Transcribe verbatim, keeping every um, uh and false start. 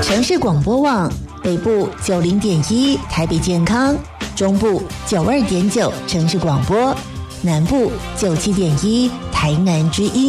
城市广播网北部九零点一台北健康，中部九二点九城市广播，南部九七点一台南之音。